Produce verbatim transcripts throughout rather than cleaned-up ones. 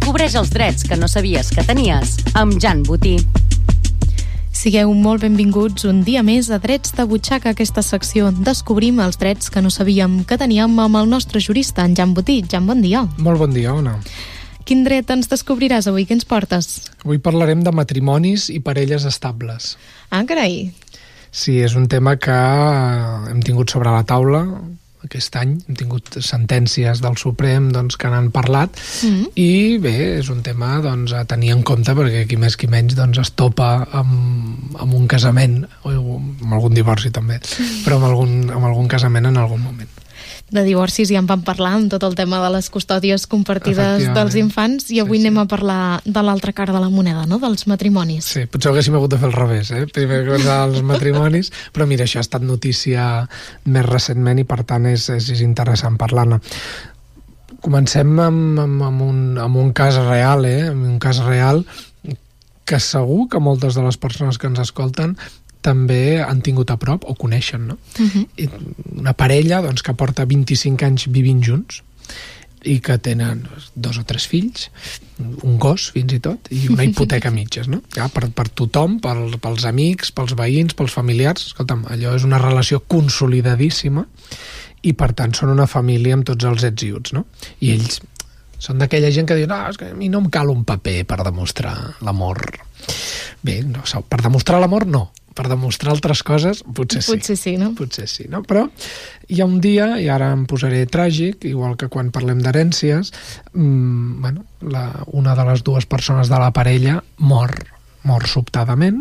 Descobreix els drets que no sabies que tenies amb Jan Botí. Sigueu molt benvinguts un dia més a Drets de Butxaca, aquesta secció. Descobrim els drets que no sabíem que teníem amb el nostre jurista, en Jan Botí. Jan, bon dia. Molt bon dia, Ona. Quin dret ens descobriràs avui? Què ens portes? Avui parlarem de matrimonis i parelles estables. Ah, carai. Sí, és un tema que hem tingut sobre la taula aquest any. Hem tingut sentències del Suprem doncs, que n'han parlat mm. i bé, és un tema doncs, a tenir en compte perquè qui més qui menys doncs, es topa amb, amb un casament o amb algun divorci també, mm. però amb algun, amb algun casament en algun moment. De divorcis ja en vam parlar amb tot el tema de les custòdies compartides dels infants i avui sí, sí. anem a parlar de l'altra cara de la moneda, no? Dels matrimonis. Sí, potser haguéssim hagut de fer al revés, eh? Primer cosa els matrimonis, però mira, això ha estat notícia més recentment i per tant és, és, és interessant parlar-ne. Comencem amb, amb, amb, un, amb un cas real, eh? Amb un cas real que segur que moltes de les persones que ens escolten també han tingut a prop o coneixen, no? Uh-huh. Una parella doncs, que porta vint-i-cinc anys vivint junts i que tenen dos o tres fills, un gos fins i tot, i una hipoteca a mitges, no? Ja, per, per tothom, per, pels amics, pels veïns, pels familiars. Escolta'm, allò és una relació consolidadíssima i per tant són una família amb tots els ets i uts, no? I ells són d'aquella gent que diuen ah, és que a mi no em cal un paper per demostrar l'amor. Bé, no, per demostrar l'amor no, per demostrar altres coses, potser sí. Potser sí, no? Potser sí, no? Però hi ha un dia, i ara em posaré tràgic, igual que quan parlem d'herències, mmm, bueno, la, una de les dues persones de la parella mor, mor sobtadament,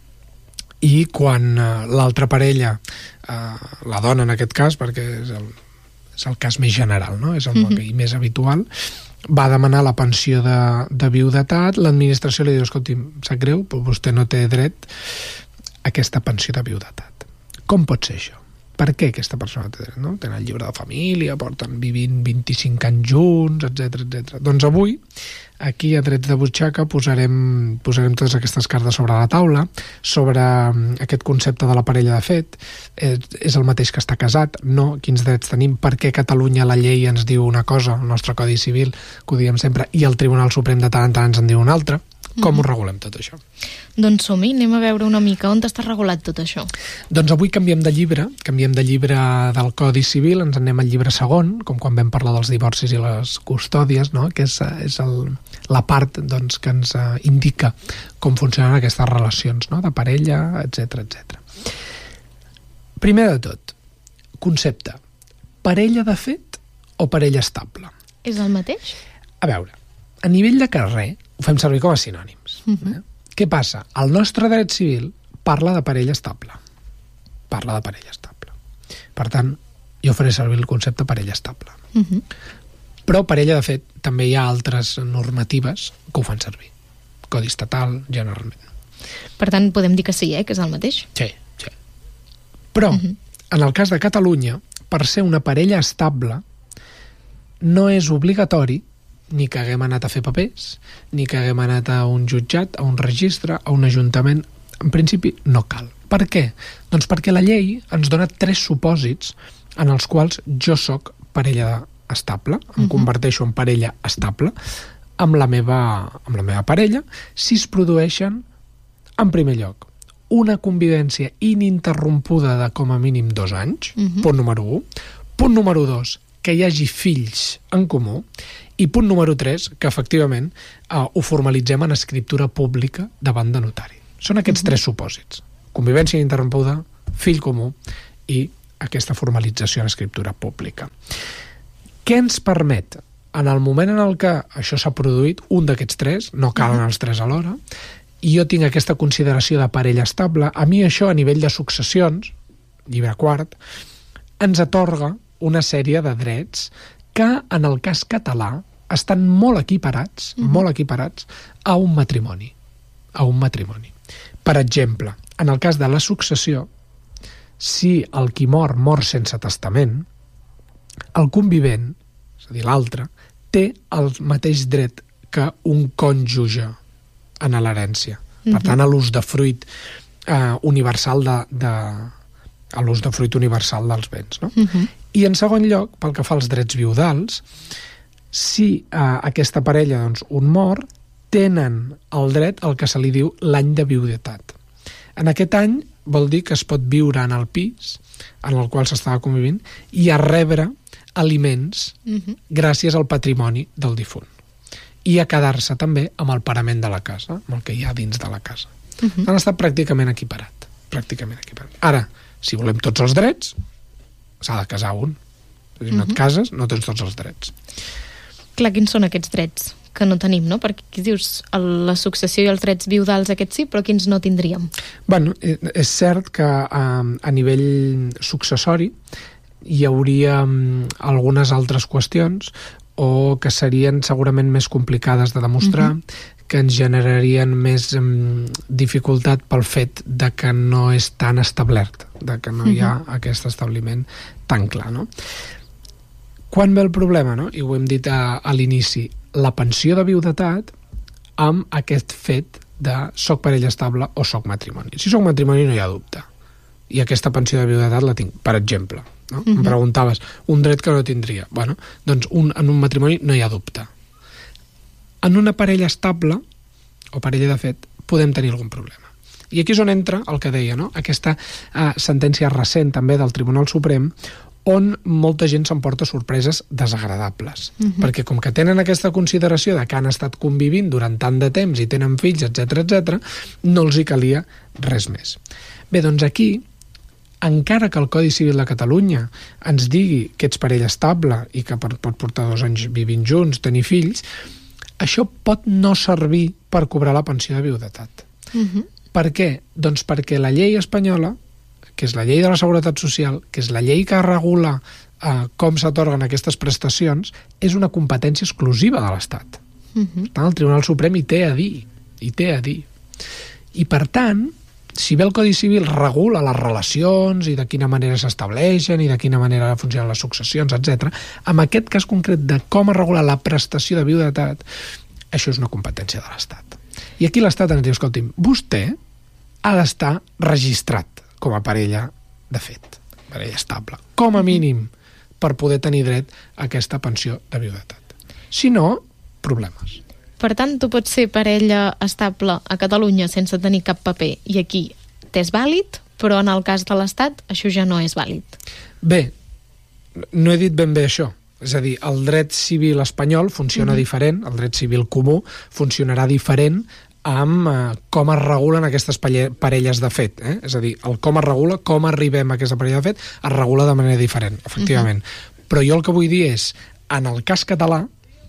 i quan uh, l'altra parella, uh, la dona en aquest cas, perquè és el, és el cas més general, no? És el mm-hmm. més habitual, va demanar la pensió de, de viudetat, l'administració li diu, escolti, sap greu, però vostè no té dret a aquesta pensió de viudetat. Com pot ser això? Per què aquesta persona té dret? No? Tenen el llibre de família, porten vivint vint-i-cinc anys junts, etcètera, etcètera. Doncs avui, aquí a Drets de Butxaca, posarem, posarem totes aquestes cartes sobre la taula, sobre aquest concepte de la parella de fet. És, és el mateix que està casat? No? Quins drets tenim? Per què a Catalunya la llei ens diu una cosa, el nostre Codi Civil, que ho diem sempre, i el Tribunal Suprem de tant en tant ens en diu una altra? Com mm-hmm. ho regulem tot això? Doncs som-hi, anem a veure una mica on està regulat tot això. Doncs avui canviem de llibre, canviem de llibre del Codi Civil, ens anem al llibre segon, com quan vam parlar dels divorcis i les custòdies, no? Que és, és el, la part doncs, que ens uh, indica com funcionen aquestes relacions, no? De parella, etcètera, etcètera. Primer de tot, concepte, parella de fet o parella estable? És el mateix? A veure, a nivell de carrer ho fem servir com a sinònims. Uh-huh. Eh? Què passa? El nostre dret civil parla de parella estable. Parla de parella estable. Per tant, jo faré servir el concepte parella estable. Uh-huh. Però parella, de fet, també hi ha altres normatives que ho fan servir. Codi estatal, generalment. Per tant, podem dir que sí, eh? Que és el mateix? Sí, sí. Però, uh-huh. en el cas de Catalunya, per ser una parella estable, no és obligatori ni que haguem anat a fer papers, ni que haguem anat a un jutjat, a un registre, a un ajuntament. En principi, no cal. Per què? Doncs perquè la llei ens dona tres supòsits en els quals jo sóc parella estable, em uh-huh. converteixo en parella estable amb la meva, amb la meva parella, si es produeixen, en primer lloc, una convivència ininterrompuda de com a mínim dos anys, uh-huh. punt número u. Punt número dos, que hi hagi fills en comú. I punt número tres, que efectivament eh, ho formalitzem en escriptura pública davant de notari. Són aquests uh-huh. tres supòsits. Convivència ininterrompuda, fill comú i aquesta formalització en escriptura pública. Què ens permet? En el moment en el que això s'ha produït, un d'aquests tres, no calen uh-huh. els tres alhora, i jo tinc aquesta consideració de parella estable, a mi això a nivell de successions, llibre quart, ens atorga una sèrie de drets que en el cas català estan molt equiparats, mm-hmm. molt equiparats a un matrimoni. A un matrimoni. Per exemple, en el cas de la successió, si el qui mor mor sense testament, el convivent, és a dir, l'altre, té el mateix dret que un cònjuge en l'herència. Mm-hmm. Per tant, a l'usdefruit eh, universal de, de a l'usdefruit universal dels béns, no? Mm-hmm. I en segon lloc, pel que fa als drets viudals, Si uh, aquesta parella, doncs, un mor, tenen el dret al que se li diu l'any de viudetat. En aquest any vol dir que es pot viure en el pis en el qual s'estava convivint i a rebre aliments uh-huh. gràcies al patrimoni del difunt. I a quedar-se també amb el parament de la casa, amb el que hi ha dins de la casa. Uh-huh. Han estat pràcticament equiparat. Pràcticament equiparat. Ara, si volem tots els drets, s'ha de casar un. És a dir, uh-huh. no et cases, no tens tots els drets. Clar, quins són aquests drets que no tenim, no? Perquè aquí dius la successió i els drets viudals aquests sí, però quins no tindríem? Bueno, és cert que um, a nivell successori hi hauria um, algunes altres qüestions o que serien segurament més complicades de demostrar, uh-huh. que ens generarien més um, dificultat pel fet de que no és tan establert, de que no uh-huh. hi ha aquest establiment tan clar, no? Quan ve el problema, no? I ho hem dit a, a l'inici, la pensió de viudetat amb aquest fet de soc parella estable o soc matrimoni. Si soc matrimoni no hi ha dubte. I aquesta pensió de viudetat la tinc, per exemple. No? Uh-huh. Em preguntaves, un dret que no tindria. Bueno, doncs un, en un matrimoni no hi ha dubte. En una parella estable, o parella de fet, podem tenir algun problema. I aquí és on entra el que deia, no? Aquesta eh, sentència recent també del Tribunal Suprem, on molta gent s'emporta sorpreses desagradables. Uh-huh. Perquè com que tenen aquesta consideració de que han estat convivint durant tant de temps i tenen fills, etcètera, etcètera, no els hi calia res més. Bé, doncs aquí, encara que el Codi Civil de Catalunya ens digui que ets parella estable i que pot portar dos anys vivint junts, tenir fills, això pot no servir per cobrar la pensió de viudetat. Uh-huh. Per què? Doncs perquè la llei espanyola, que és la llei de la Seguretat Social, que és la llei que regula eh, com s'atorguen aquestes prestacions, és una competència exclusiva de l'Estat. Uh-huh. Tant el Tribunal Suprem hi té a dir, hi té a dir. I per tant, si bé el Codi Civil regula les relacions i de quina manera s'estableixen i de quina manera funcionen les successions, etcètera, en aquest cas concret de com es regula la prestació de viudetat, això és una competència de l'Estat. I aquí l'Estat ens diu, escolti'm, vostè ha d'estar registrat com a parella de fet, parella estable, com a mínim per poder tenir dret a aquesta pensió de viudetat. Si no, problemes. Per tant, tu pots ser parella estable a Catalunya sense tenir cap paper i aquí t'és vàlid, però en el cas de l'Estat això ja no és vàlid. Bé, no he dit ben bé això. És a dir, el dret civil espanyol funciona mm-hmm. diferent, el dret civil comú funcionarà diferent amb eh, com es regulen aquestes parelles de fet. Eh? És a dir, el com es regula, com arribem a aquesta parella de fet, es regula de manera diferent, efectivament. Uh-huh. Però jo el que vull dir és, en el cas català,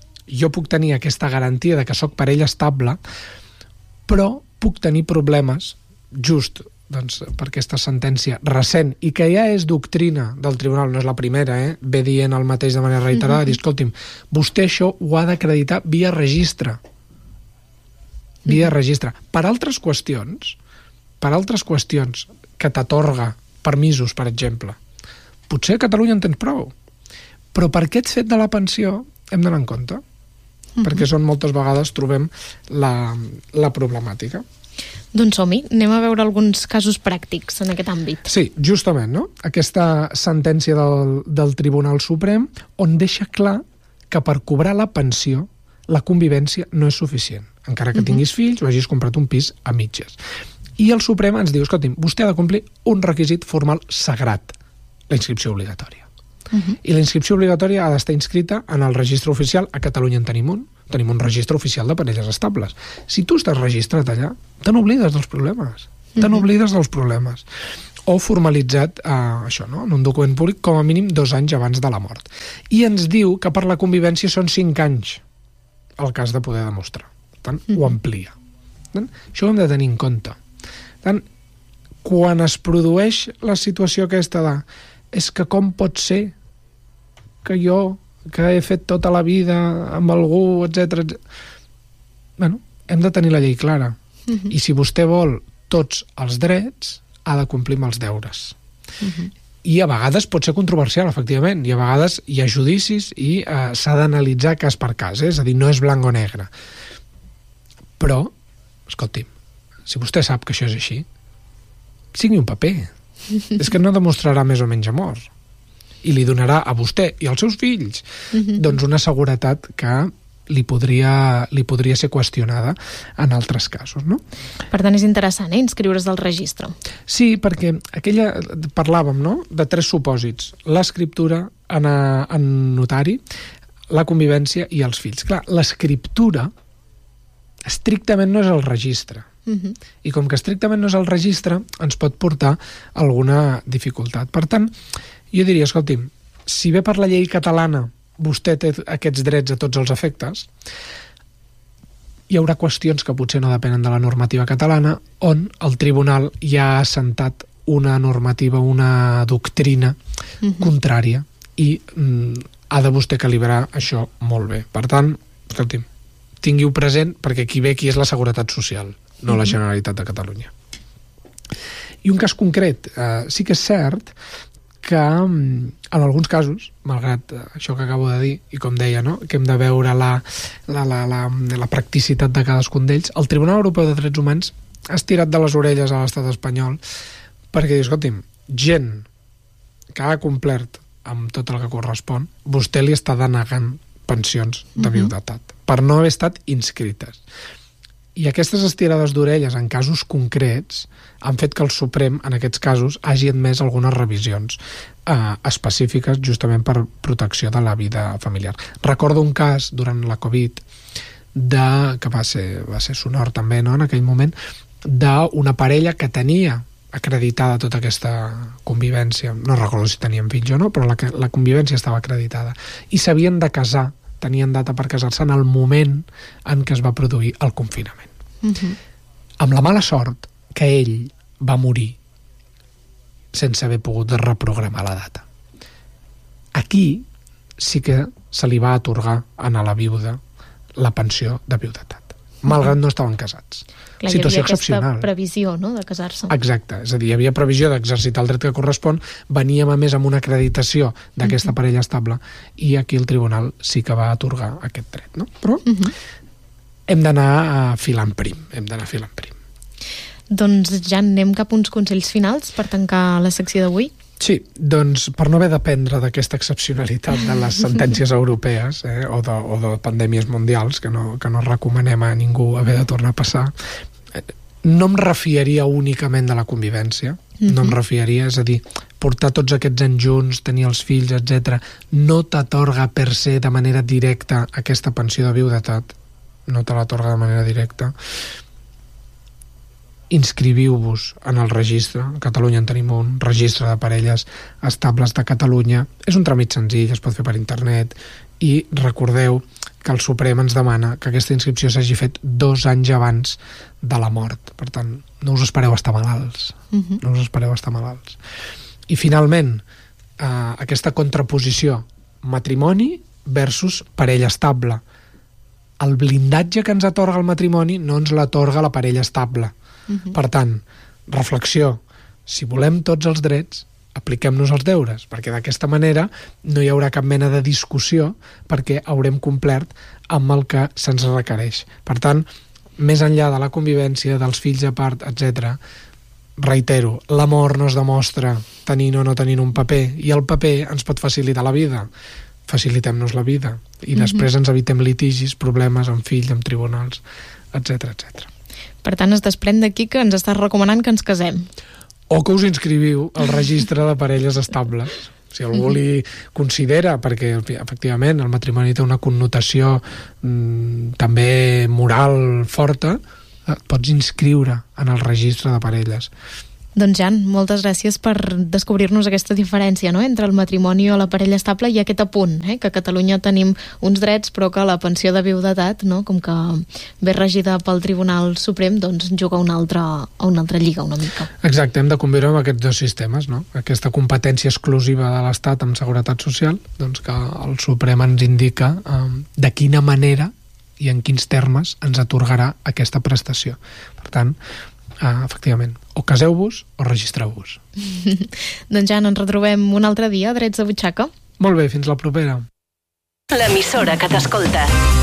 jo puc tenir aquesta garantia de que sóc parella estable, però puc tenir problemes just doncs, per aquesta sentència recent i que ja és doctrina del tribunal, no és la primera, eh? Ve dient el mateix de manera reiterada, uh-huh. dir, escolti'm, vostè això ho ha d'acreditar via registre. via registre. Per altres qüestions, per altres qüestions que t'atorga permisos, per exemple, potser a Catalunya en tens prou, però per aquest fet de la pensió hem d'anar en compte, uh-huh. perquè és on moltes vegades trobem la, la problemàtica. Doncs som-hi, anem a veure alguns casos pràctics en aquest àmbit. Sí, justament, no? Aquesta sentència del, del Tribunal Suprem on deixa clar que per cobrar la pensió la convivència no és suficient, encara que uh-huh. tinguis fills o hagis comprat un pis a mitges. I el Suprem ens diu, escolti'm, vostè ha de complir un requisit formal sagrat, la inscripció obligatòria. Uh-huh. I la inscripció obligatòria ha d'estar inscrita en el registre oficial. A Catalunya en tenim un, tenim un registre oficial de parelles estables. Si tu estàs registrat allà, te n'oblides dels problemes, te n'oblides dels problemes. O formalitzat eh, això, no? En un document públic com a mínim dos anys abans de la mort. I ens diu que per la convivència són cinc anys el cas de poder demostrar. Per tant, mm. ho amplia. Per tant, això ho hem de tenir en compte. Per tant, quan es produeix la situació aquesta de és que com pot ser que jo, que he fet tota la vida amb algú, etcètera, etcètera. Bueno, hem de tenir la llei clara. Mm-hmm. I si vostè vol tots els drets, ha de complir amb els deures. Mm-hmm. I a vegades pot ser controversial, efectivament, i a vegades hi ha judicis i eh, s'ha d'analitzar cas per cas, eh? És a dir, no és blanc o negre. Però, escolti'm, si vostè sap que això és així, signi un paper. És que no demostrarà més o menys amor. i li donarà a vostè i als seus fills mm-hmm. doncs una seguretat que li podria, li podria ser qüestionada en altres casos, no? Per tant, és interessant, eh, inscriure's al registre. Sí, perquè aquella, parlàvem, no?, de tres supòsits: l'escriptura en, a, en notari, la convivència i els fills. Clar, l'escriptura estrictament no és el registre. Uh-huh. I com que estrictament no és el registre, ens pot portar alguna dificultat. Per tant, jo diria, escolti'm, si bé per la llei catalana vostè té aquests drets a tots els efectes, hi haurà qüestions que potser no depenen de la normativa catalana, on el tribunal ja ha assentat una normativa, una doctrina uh-huh. contrària, i mm, ha de vostè calibrar això molt bé. Per tant, escolti'm, tingui-ho present, perquè qui ve aquí és la Seguretat Social, no uh-huh. la Generalitat de Catalunya. I un cas concret, eh, sí que és cert que en alguns casos, malgrat això que acabo de dir, i com deia, no?, que hem de veure la, la, la, la, la practicitat de cadascun d'ells, el Tribunal Europeu de Drets Humans ha estirat de les orelles a l'estat espanyol perquè diu, escolti'm, gent que ha complert amb tot el que correspon, vostè li està denegant pensions de viudetat uh-huh. per no haver estat inscrites. I aquestes estirades d'orelles en casos concrets han fet que el Suprem, en aquests casos, hagi admès algunes revisions eh, específiques justament per protecció de la vida familiar. Recordo un cas durant la Covid, de, que va ser, va ser sonor també, no?, en aquell moment, d'una parella que tenia acreditada tota aquesta convivència. No recordo si tenien fills o no, però la, la convivència estava acreditada. I s'havien de casar, tenien data per casar-se en el moment en què es va produir el confinament. Uh-huh. Amb la mala sort que ell va morir sense haver pogut reprogramar la data. Aquí sí que se li va atorgar a la viuda la pensió de viudetat, malgrat no estaven casats. Clar, situació hi havia excepcional. aquesta previsió, no?, de casar-se. Exacte, és a dir, hi havia previsió d'exercitar el dret que correspon, veníem a més amb una acreditació d'aquesta uh-huh. parella estable, i aquí el tribunal sí que va atorgar aquest dret, no? Però uh-huh. hem d'anar a filant prim, hem d'anar filant prim. Doncs ja anem cap a uns consells finals per tancar la secció d'avui. Sí, doncs per no haver d'aprendre d'aquesta excepcionalitat de les sentències europees eh, o, de, o de pandèmies mundials que no, que no recomanem a ningú haver de tornar a passar, eh, no em refiaria únicament de la convivència, mm-hmm. no em refiaria, és a dir, portar tots aquests anys junts, tenir els fills, etcètera, no t'atorga per se de manera directa aquesta pensió de viudetat, no te l'atorga de manera directa. Inscriviu-vos en el registre. A Catalunya en tenim un registre de parelles estables de Catalunya. És un tràmit senzill, es pot fer per internet, i recordeu que el Suprem ens demana que aquesta inscripció s'hagi fet dos anys abans de la mort. Per tant, no us espereu a estar malalts. Uh-huh. No us espereu a estar malalts. I finalment, eh, aquesta contraposició matrimoni versus parella estable. El blindatge que ens atorga el matrimoni no ens l'atorga la parella estable. Uh-huh. Per tant, reflexió, si volem tots els drets, apliquem-nos els deures, perquè d'aquesta manera no hi haurà cap mena de discussió, perquè haurem complert amb el que se'ns requereix. Per tant, més enllà de la convivència, dels fills a part, etcètera, reitero, l'amor no es demostra tenint o no tenint un paper, i el paper ens pot facilitar la vida. Facilitem-nos la vida, i uh-huh. després ens evitem litigis, problemes amb fills, amb tribunals, etcètera, etcètera. Per tant, es desprèn d'aquí que ens estàs recomanant que ens casem. O que us inscriviu al registre de parelles estables. Si algú li considera, perquè efectivament el matrimoni té una connotació mmm, també moral forta, et pots inscriure en el registre de parelles. Doncs Jan, moltes gràcies per descobrir-nos aquesta diferència, no?, entre el matrimoni o la parella estable, i aquest apunt, eh, que a Catalunya tenim uns drets, però que la pensió de viudetat, no?, com que ve regida pel Tribunal Suprem, doncs juga una altra, a una altra lliga una mica. Exacte, hem de conviure amb aquests dos sistemes, no? Aquesta competència exclusiva de l'Estat amb seguretat social, doncs que el Suprem ens indica eh, de quina manera i en quins termes ens atorgarà aquesta prestació. Per tant, Ah, efectivament, o caseu-vos o registreu-vos. Doncs ja ens retrobem un altre dia a Drets de Butxaca. Molt bé, fins la propera. L'emissora que t'escolta.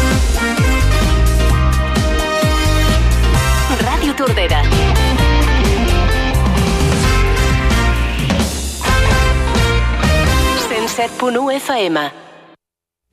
Ràdio Tordera. cent set punt u F M.